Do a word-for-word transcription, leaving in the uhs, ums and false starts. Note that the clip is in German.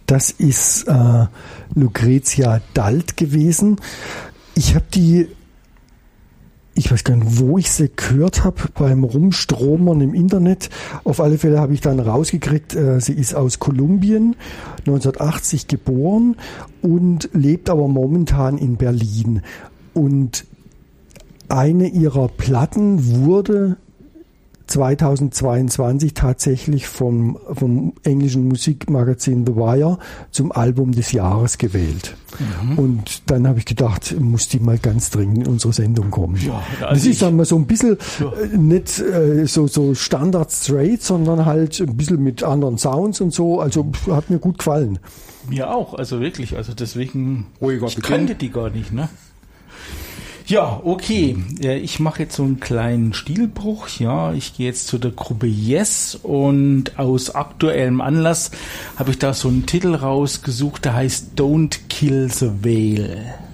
Das ist äh, Lucrezia Dalt gewesen. Ich habe die, ich weiß gar nicht, wo ich sie gehört habe, beim Rumstromern im Internet. Auf alle Fälle habe ich dann rausgekriegt, äh, sie ist aus Kolumbien, neunzehnhundertachtzig geboren und lebt aber momentan in Berlin. Und eine ihrer Platten wurde zweitausendzweiundzwanzig tatsächlich vom, vom englischen Musikmagazin The Wire zum Album des Jahres gewählt. Mhm. Und dann habe ich gedacht, muss die mal ganz dringend in unsere Sendung kommen. Ja, also das ist, sagen wir, so ein bisschen ja. äh, nicht äh, so, so Standard straight, sondern halt ein bisschen mit anderen Sounds und so. Also hat mir gut gefallen. Mir auch, also wirklich. Also deswegen, Ruhiger ich kannte die gar nicht, ne? Ja, okay. Ich mache jetzt so einen kleinen Stilbruch. Ja, ich gehe jetzt zu der Gruppe Yes und aus aktuellem Anlass habe ich da so einen Titel rausgesucht, der heißt Don't Kill the Whale.